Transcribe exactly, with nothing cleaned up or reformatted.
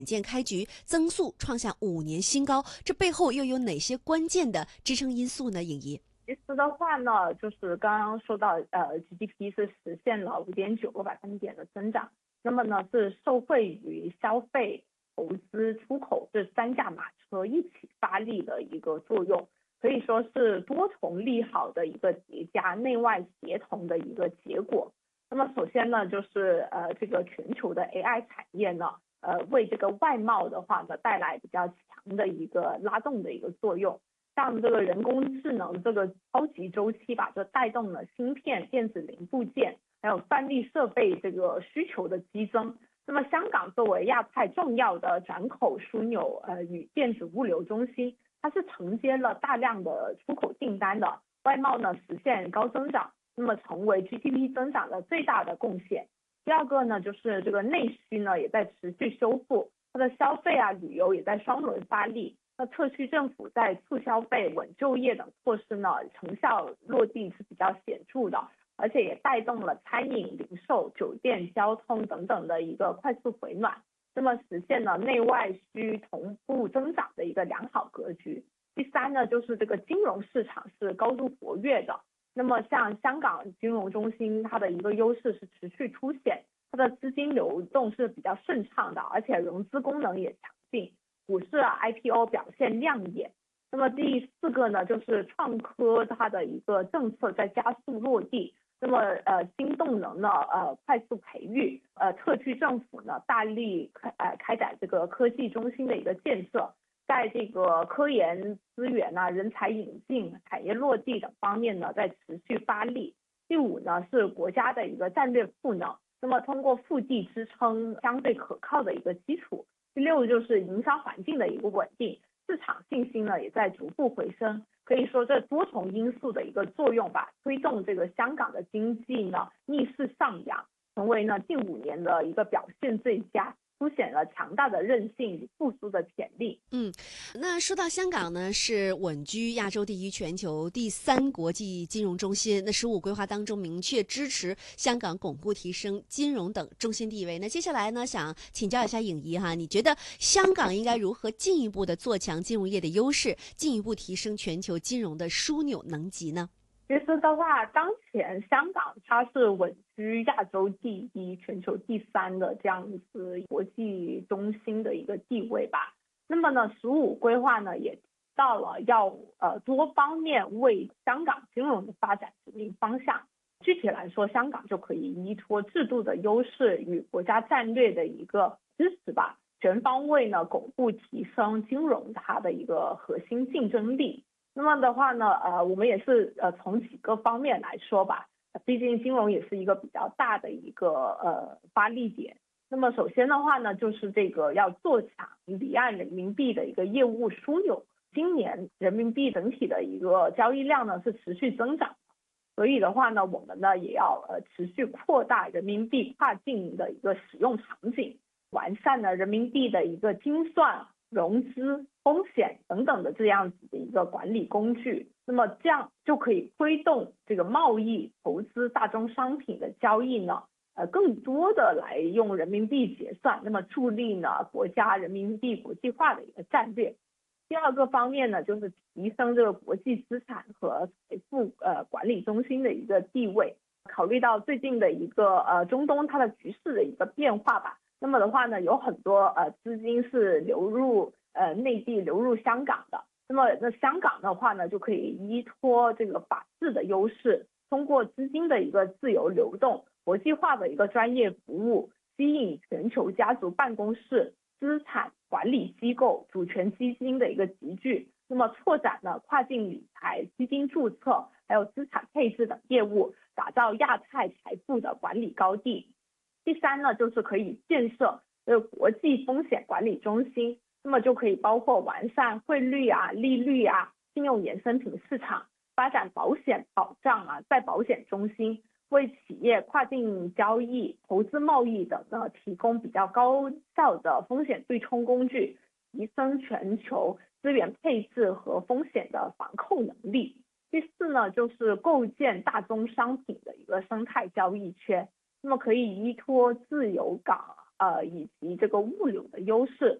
件开局增速创下五年新高，这背后又有哪些关键的支撑因素呢？颖怡， 其实的话呢，就是刚刚说到，呃，G D P 是实现了五点九个百分点的增长，那么呢是受惠于消费、投资、出口这三驾马车一起发力的一个作用，可以说是多重利好的一个叠加，内外协同的一个结果。那么首先呢，就是呃这个全球的 A I 产业呢，呃为这个外贸的话呢带来比较强的一个拉动的一个作用。像这个人工智能这个超级周期吧，就带动了芯片、电子零部件还有算力设备这个需求的激增。那么香港作为亚太重要的转口枢纽呃与电子物流中心，它是承接了大量的出口订单的，外贸呢实现高增长，那么成为 G D P 增长的最大的贡献。第二个呢，就是这个内需呢也在持续修复，它的消费啊、旅游也在双轮发力。那特区政府在促消费、稳就业等措施呢，成效落地是比较显著的，而且也带动了餐饮、零售、酒店、交通等等的一个快速回暖，那么实现了内外需同步增长的一个良好格局。第三呢，就是这个金融市场是高度活跃的，那么像香港金融中心，它的一个优势是持续凸显，它的资金流动是比较顺畅的，而且融资功能也强劲。股市啊 I P O 表现亮眼。那么第四个呢，就是创科它的一个政策在加速落地，那么呃新动能呢呃快速培育，呃特区政府呢大力开呃开展这个科技中心的一个建设，在这个科研资源啊、人才引进、产业落地等方面呢在持续发力。第五呢是国家的一个战略赋能，那么通过腹地支撑相对可靠的一个基础。第六就是营商环境的一个稳定，市场信心呢也在逐步回升，可以说这多重因素的一个作用吧，推动这个香港的经济呢逆势上扬，成为呢近五年的一个表现最佳，凸显了强大的韧性与复苏的潜力。 嗯，那说到香港呢，是稳居亚洲第一、全球第三国际金融中心。那十五规划当中明确支持香港巩固提升金融等中心地位。那接下来呢，想请教一下颖怡哈，你觉得香港应该如何进一步的做强金融业的优势，进一步提升全球金融的枢纽能级呢？ 其实的话，当前香港它是稳居亚洲第一、全球第三的这样子国际中心的一个地位吧。那么呢，十五规划呢也提到了要呃多方面为香港金融的发展指明方向。具体来说，香港就可以依托制度的优势与国家战略的一个支持吧，全方位呢巩固提升金融它的一个核心竞争力。那么的话呢，呃，我们也是呃从几个方面来说吧，毕竟金融也是一个比较大的一个呃发力点。那么首先的话呢，就是这个要做强离岸人民币的一个业务枢纽。今年人民币整体的一个交易量呢是持续增长，所以的话呢，我们呢也要呃持续扩大人民币跨境的一个使用场景，完善了人民币的一个精算、融资、风险等等的这样子的一个管理工具。那么这样就可以推动这个贸易、投资、大宗商品的交易呢，呃，更多的来用人民币结算，那么助力呢国家人民币国际化的一个战略。第二个方面呢，就是提升这个国际资产和财富呃管理中心的一个地位。考虑到最近的一个呃中东它的局势的一个变化吧，那么的话呢，有很多呃资金是流入呃内地、流入香港的。那么那香港的话呢，就可以依托这个法治的优势，通过资金的一个自由流动、国际化的一个专业服务，吸引全球家族办公室、资产管理机构、主权基金的一个集聚，那么拓展了跨境理财、基金注册，还有资产配置等业务，打造亚太财富的管理高地。第三呢，就是可以建设这个国际风险管理中心，那么就可以包括完善汇率啊、利率啊、信用衍生品市场，发展保险保障啊、再保险中心，为企业跨境交易、投资贸易等呢提供比较高效的风险对冲工具，提升全球资源配置和风险的防控能力。第四呢，就是构建大宗商品的一个生态交易圈，那么可以依托自由港、 呃以及这个物流的优势。